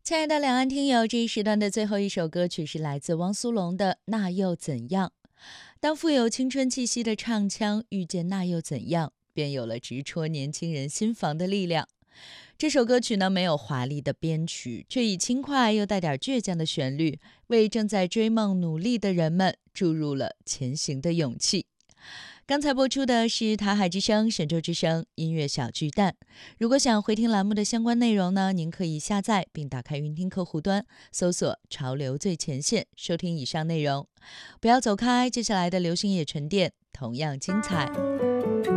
亲爱的两岸听友，这一时段的最后一首歌曲是来自汪苏泷的《那又怎样》。当富有青春气息的唱腔遇见那又怎样，便有了直戳年轻人心房的力量。这首歌曲呢，没有华丽的编曲，却以轻快又带点倔强的旋律，为正在追梦努力的人们注入了前行的勇气。刚才播出的是台海之声、神州之声音乐小巨蛋。如果想回听栏目的相关内容呢，您可以下载并打开云听客户端，搜索潮流最前线，收听以上内容。不要走开，接下来的流行也沉淀同样精彩。